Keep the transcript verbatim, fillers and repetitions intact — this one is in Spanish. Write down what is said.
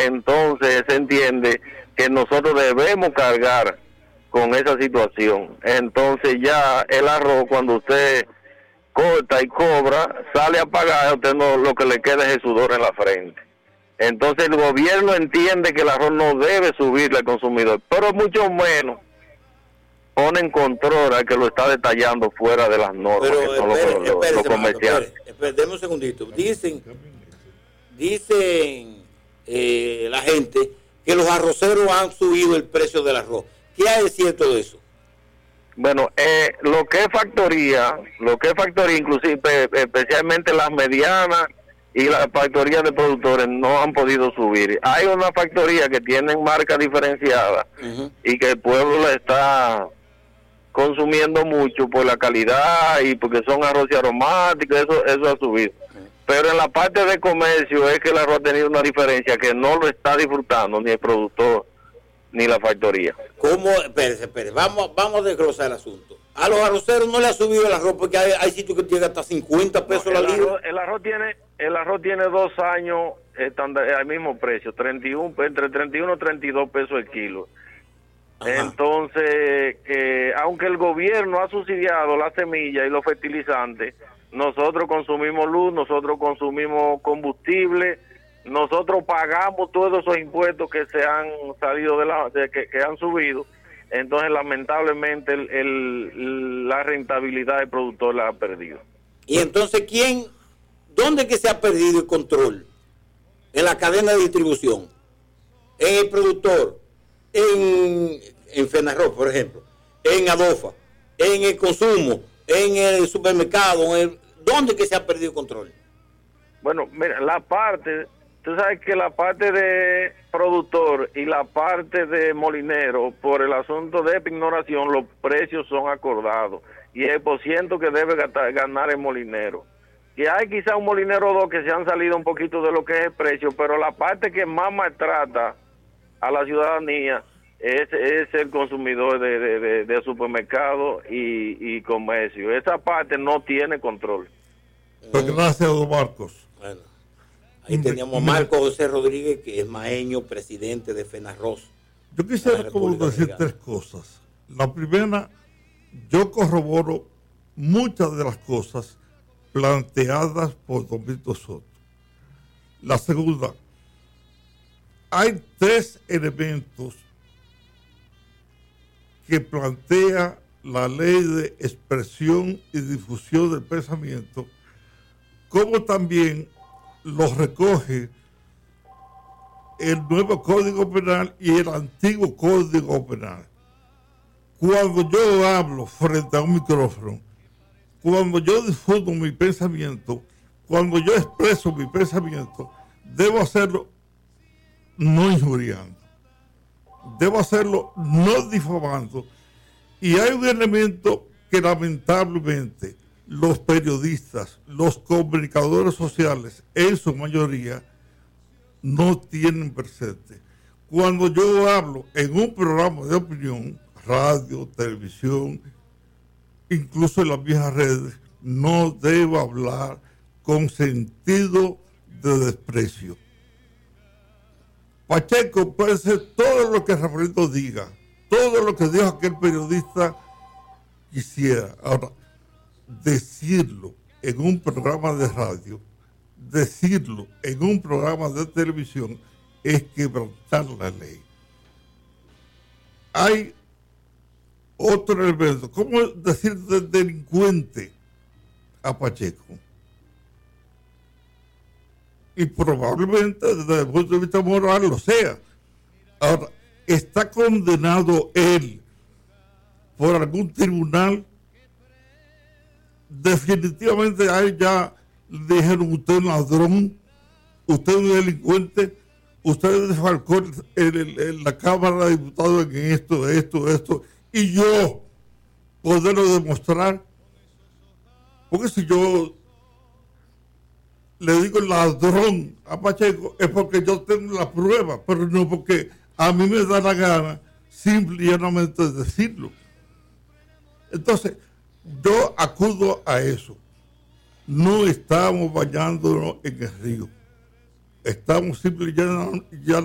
entonces se entiende que nosotros debemos cargar con esa situación. Entonces ya el arroz, cuando usted corta y cobra, sale a pagar, a usted no, lo que le queda es el sudor en la frente. Entonces el gobierno entiende que el arroz no debe subirle al consumidor, pero mucho menos ponen control al que lo está detallando fuera de las normas, pero, que son espere, los, los, los comerciantes. Espere, espere, espere, un segundito. Dicen, dicen eh, la gente que los arroceros han subido el precio del arroz. ¿Qué hay de cierto de eso? Bueno, eh, lo que es factoría, lo que es factoría, inclusive especialmente las medianas y las factorías de productores no han podido subir. Hay una factoría que tienen marca diferenciada uh-huh. y que el pueblo la está consumiendo mucho por la calidad y porque son arroz y aromáticos, eso eso ha subido. Uh-huh. Pero en la parte de comercio es que el arroz ha tenido una diferencia que no lo está disfrutando ni el productor ni la factoría. ¿Cómo? Espérese, espérese. Vamos, vamos a desglosar el asunto. A los arroceros no le ha subido el arroz porque hay, hay sitios que llega hasta cincuenta pesos no, la libra. Arroz, el arroz tiene el arroz tiene dos años estándar, al mismo precio, treinta y uno, entre treinta y uno y treinta y dos pesos el kilo. Ajá. Entonces, eh, aunque el gobierno ha subsidiado la semilla y los fertilizantes, nosotros consumimos luz, nosotros consumimos combustible, nosotros pagamos todos esos impuestos que se han salido de la de, que, que han subido. Entonces lamentablemente el, el, la rentabilidad del productor la ha perdido. Y entonces quién dónde es que se ha perdido el control en la cadena de distribución, en el productor, en en Fenarroz, por ejemplo, en Adofa, en el consumo, en el supermercado, en el, dónde es que se ha perdido el control? Bueno, mira, la parte Tú sabes que la parte de productor y la parte de molinero, por el asunto de ignoración, los precios son acordados. Y el por ciento que debe ganar el molinero. Y hay quizá un molinero o dos que se han salido un poquito de lo que es el precio, pero la parte que más maltrata a la ciudadanía es, es el consumidor de, de, de, de supermercado y, y comercio. Esa parte no tiene control. Pues gracias, don Marcos. Bueno. Ahí teníamos a Marco José Rodríguez, que es maeño, presidente de Fenarroz. Yo quisiera como decir tres cosas. La primera, yo corroboro muchas de las cosas planteadas por don Víctor Soto. La segunda, hay tres elementos que plantea la ley de expresión y difusión del pensamiento, como también los recoge el nuevo Código Penal y el antiguo Código Penal. Cuando yo hablo frente a un micrófono, cuando yo difundo mi pensamiento, cuando yo expreso mi pensamiento, debo hacerlo no injuriando, debo hacerlo no difamando. Y hay un elemento que lamentablemente los periodistas, los comunicadores sociales, en su mayoría, no tienen presente. Cuando yo hablo en un programa de opinión, radio, televisión, incluso en las viejas redes, no debo hablar con sentido de desprecio. Pacheco puede ser todo lo que Rafaelito diga, todo lo que dijo aquel periodista quisiera. Ahora, decirlo en un programa de radio, decirlo en un programa de televisión es quebrantar la ley. Hay otro elemento. ¿Cómo decir de delincuente a Pacheco? Y probablemente desde el punto de vista moral lo sea. Ahora, ¿está condenado él por algún tribunal? Definitivamente a él ya le dijeron: usted es un ladrón, usted es un delincuente, usted desfalcó en, en, en la Cámara de Diputados en esto, esto, esto, y yo poderlo demostrar. Porque si yo le digo ladrón a Pacheco es porque yo tengo la prueba, pero no porque a mí me da la gana simple y llanamente decirlo. Entonces, yo acudo a eso. No estamos bañándonos en el río. Estamos simple y llanamente